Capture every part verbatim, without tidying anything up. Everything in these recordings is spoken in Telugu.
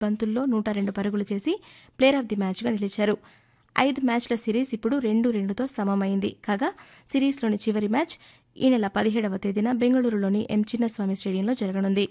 బంతుల్లో నూట రెండు పరుగులు చేసి ప్లేయర్ ఆఫ్ ది మ్యాచ్గా నిలిచారు. ఐదు మ్యాచ్ల సిరీస్ ఇప్పుడు రెండు రెండుతో సమమైంది. కాగా సిరీస్లోని చివరి మ్యాచ్ ఈ నెల పదిహేడవ తేదీన బెంగళూరులోని ఎం చిన్నస్వామి స్టేడియంలో జరగనుంది.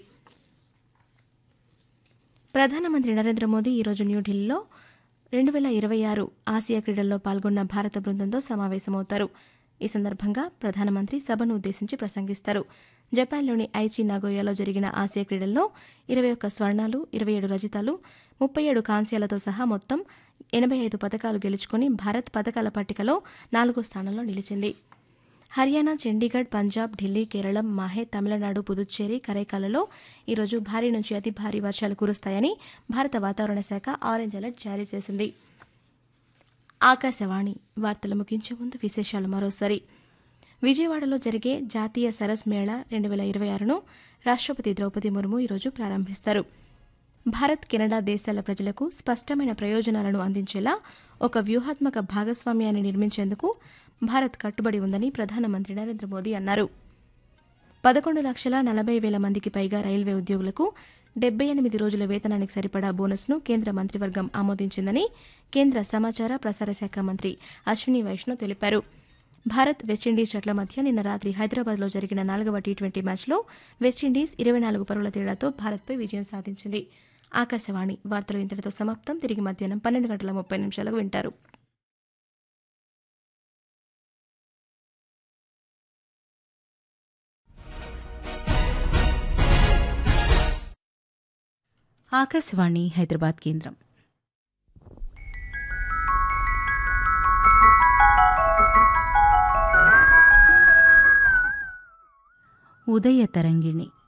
ప్రధానమంత్రి నరేంద్ర మోదీ ఈరోజు న్యూఢిల్లీలో రెండు వేల ఇరవై ఆరు ఆసియా క్రీడల్లో పాల్గొన్న భారత బృందంతో సమావేశమవుతారు. ఈ సందర్భంగా ప్రధానమంత్రి సభను ఉద్దేశించి ప్రసంగిస్తారు. జపాన్లోని ఐచి నాగోయాలో జరిగిన ఆసియా క్రీడల్లో ఇరవై ఒక్క స్వర్ణాలు, ఇరవై ఏడు రజతాలు, ముప్పై ఏడు కాంస్యాలతో సహా మొత్తం ఎనభై ఐదు పతకాలు గెలుచుకుని భారత్ పతకాల పట్టికలో నాలుగో స్థానంలో నిలిచింది. హర్యానా, చండీగఢ్, పంజాబ్, ఢిల్లీ, కేరళం, మాహే, తమిళనాడు, పుదుచ్చేరి, కరైకాలలో ఈరోజు భారీ నుంచి అతి భారీ వర్షాలు కురుస్తాయని భారత వాతావరణ శాఖ ఆరెంజ్ అలర్ట్ జారీ చేసింది. ఆకాశవాణి వార్తలు ముగించే ముందు విశేషాలు మరోసారి. విజయవాడలో జరిగే జాతీయ సరస్ మేళా రెండు వేల ఇరవై ఆరును రాష్ట్రపతి ద్రౌపది ముర్ము ఈరోజు ప్రారంభిస్తారు. భారత్, కెనడా దేశాల ప్రజలకు స్పష్టమైన ప్రయోజనాలను అందించేలా ఒక వ్యూహాత్మక భాగస్వామ్యాన్ని నిర్మించేందుకు భారత్ కట్టుబడి ఉందని ప్రధానమంత్రి నరేంద్ర మోదీ అన్నారు. పదకొండు లక్షల నలభై వేల మందికి పైగా రైల్వే ఉద్యోగులకు డెబ్బై ఎనిమిది రోజుల వేతనానికి సరిపడా బోనస్ను కేంద్ర మంత్రివర్గం ఆమోదించిందని కేంద్ర సమాచార ప్రసార శాఖ మంత్రి అశ్విని వైష్ణవ్ తెలిపారు. భారత్, వెస్టిండీస్ జట్ల మధ్య నిన్న రాత్రి హైదరాబాద్లో జరిగిన నాలుగవ టీ ట్వంటీ మ్యాచ్లో వెస్టిండీస్ ఇరవై నాలుగు పరుగుల తేడాతో భారత్పై విజయం సాధించింది. ఆకాశవాణి వార్తలు ఇంతటితో సమాప్తం. తిరిగి మధ్యాహ్నం పన్నెండు గంటల ముప్పై నిమిషాలకు వింటారు. ఆకాశవాణి హైదరాబాద్ కేంద్రం. ఉదయ తరంగిణి